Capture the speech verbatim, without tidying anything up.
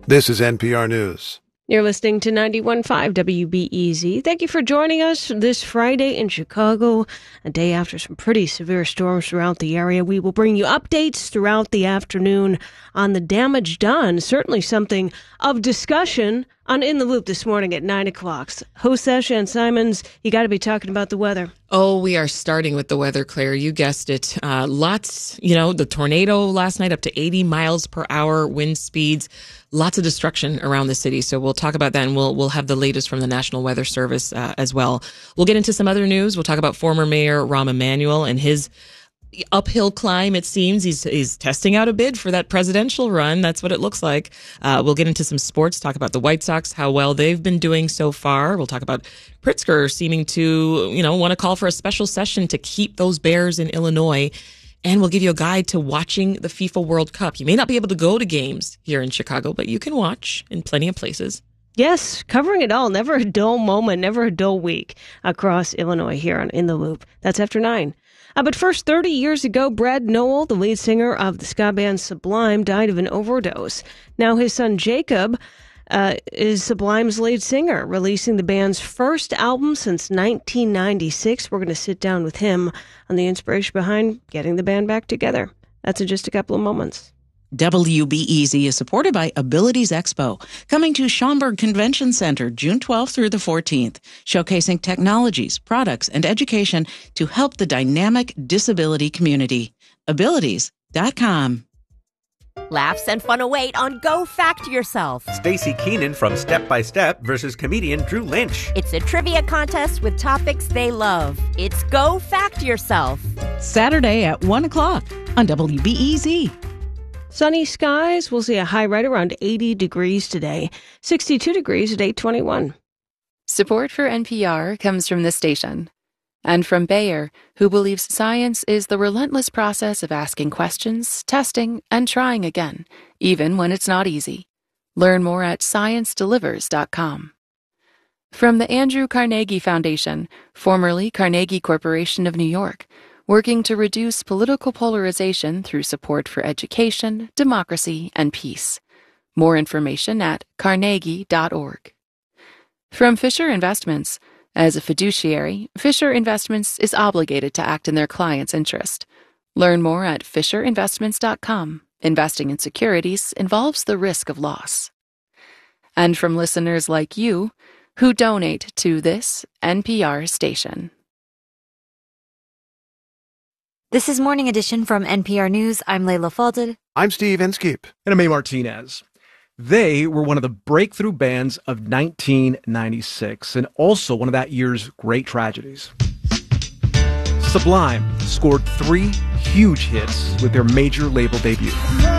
This is N P R News. You're listening to ninety-one point five W B E Z. Thank you for joining us this Friday in Chicago, a day after some pretty severe storms throughout the area. We will bring you updates throughout the afternoon on the damage done. Certainly something of discussion on In the Loop this morning at nine o'clock. Host Sasha and Simons, you got to be talking about the weather. Oh, we are starting with the weather, Claire. You guessed it. Uh, lots, you know, the tornado last night up to eighty miles per hour wind speeds. Lots of destruction around the city. So we'll talk about that, and we'll we'll have the latest from the National Weather Service uh, as well. We'll get into some other news. We'll talk about former Mayor Rahm Emanuel and his uphill climb, it seems. He's he's testing out a bid for that presidential run. That's what it looks like. Uh, we'll get into some sports, talk about the White Sox, how well they've been doing so far. We'll talk about Pritzker seeming to, you know, want to call for a special session to keep those Bears in Illinois. And we'll give you a guide to watching the FIFA World Cup. You may not be able to go to games here in Chicago, but you can watch in plenty of places. Yes, covering it all. Never a dull moment, never a dull week across Illinois here on In the Loop. That's after nine. Uh, but first, thirty years ago, Brad Nowell, the lead singer of the ska band Sublime, died of an overdose. Now his son Jacob uh, is Sublime's lead singer, releasing the band's first album since nineteen ninety-six. We're going to sit down with him on the inspiration behind getting the band back together. That's in just a couple of moments. W B E Z is supported by Abilities Expo, coming to Schaumburg Convention Center June twelfth through the fourteenth, showcasing technologies, products, and education to help the dynamic disability community. abilities dot com. Laughs and fun await on Go Fact Yourself. Stacey Keenan from Step by Step versus comedian Drew Lynch. It's a trivia contest with topics they love. It's Go Fact Yourself. Saturday at one o'clock on W B E Z. Sunny skies. We'll see a high right around eighty degrees today. sixty-two degrees at eight twenty-one. Support for N P R comes from this station and from Bayer, who believes science is the relentless process of asking questions, testing, and trying again, even when it's not easy. Learn more at science delivers dot com. From the Andrew Carnegie Foundation, formerly Carnegie Corporation of New York, working to reduce political polarization through support for education, democracy, and peace. More information at carnegie dot org. From Fisher Investments, as a fiduciary, Fisher Investments is obligated to act in their client's interest. Learn more at fisher investments dot com. Investing in securities involves the risk of loss. And from listeners like you, who donate to this N P R station. This is Morning Edition from N P R News. I'm Layla Falded. I'm Steve Inskeep. And I'm A. Martinez. They were one of the breakthrough bands of nineteen ninety-six and also one of that year's great tragedies. Sublime scored three huge hits with their major label debut.